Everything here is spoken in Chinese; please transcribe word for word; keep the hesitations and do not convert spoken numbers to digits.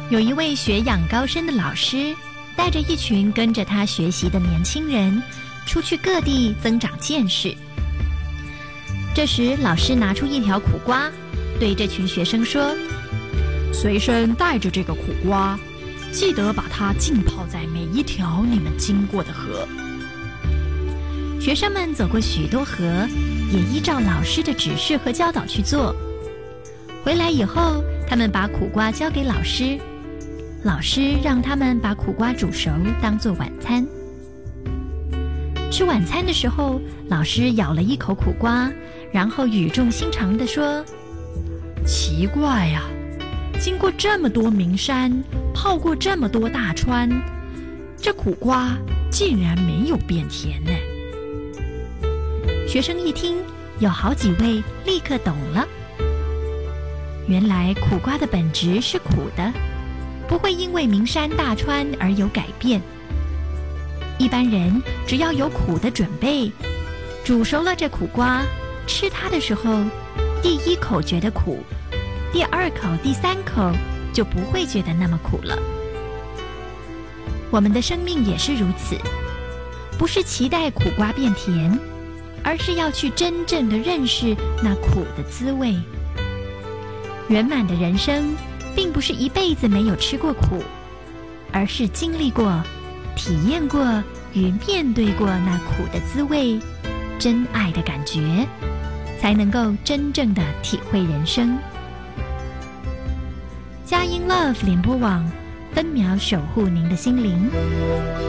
有一位学养高深的老师，带着一群跟着他学习的年轻人，出去各地增长见识。这时，老师拿出一条苦瓜，对这群学生说：“ 随身带着这个苦瓜，记得把它浸泡在每一条你们经过的河。” 学生们走过许多河，也依照老师的指示和教导去做。回来以后，他们把苦瓜交给老师，老师让他们把苦瓜煮熟，当作晚餐。吃晚餐的时候，老师咬了一口苦瓜，然后语重心长地说：“ 奇怪呀，经过这么多名山，泡过这么多大川，这苦瓜竟然没有变甜呢。” 学生一听，有好几位立刻懂了。原来苦瓜的本质是苦的，不会因为名山大川而有改变。一般人只要有苦的准备，煮熟了这苦瓜，吃它的时候，第一口觉得苦，第二口、第三口就不会觉得那么苦了。我们的生命也是如此，不是期待苦瓜变甜，而是要去真正的认识那苦的滋味。圆满的人生，并不是一辈子没有吃过苦，而是经历过、体验过与面对过那苦的滋味，真爱的感觉，才能够真正的体会人生。佳音 Love 联播网，分秒守护您的心灵。